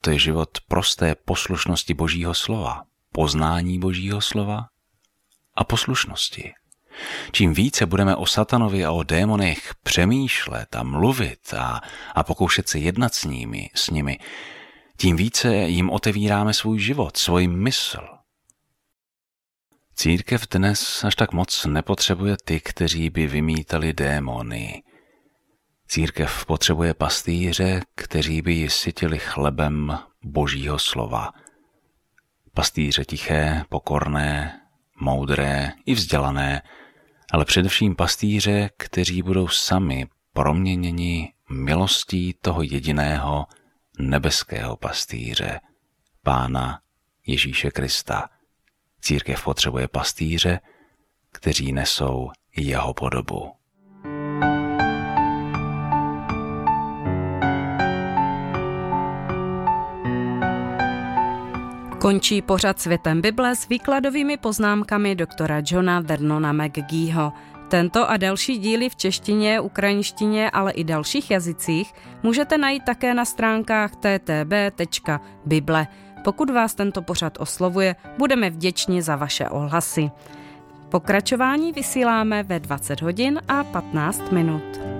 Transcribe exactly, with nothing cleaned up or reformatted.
to je život prosté poslušnosti Božího slova, poznání Božího slova a poslušnosti. Čím více budeme o satanovi a o démonech přemýšlet a mluvit a, a pokoušet se jednat s nimi, s nimi, tím více jim otevíráme svůj život, svůj mysl. Církev dnes až tak moc nepotřebuje ty, kteří by vymítali démony. Církev potřebuje pastýře, kteří by ji sytili chlebem Božího slova. Pastýře tiché, pokorné, moudré i vzdělané, ale především pastýře, kteří budou sami proměněni milostí toho jediného nebeského pastýře, Pána Ježíše Krista. Církev potřebuje pastýře, kteří nesou jeho podobu. Končí pořad Světem Bible s výkladovými poznámkami doktora Johna Vernona McGeeho. Tento a další díly v češtině, ukrajinštině, ale i dalších jazycích můžete najít také na stránkách t t b tečka bible. Pokud vás tento pořad oslovuje, budeme vděční za vaše ohlasy. Pokračování vysíláme ve dvacet hodin a patnáct minut.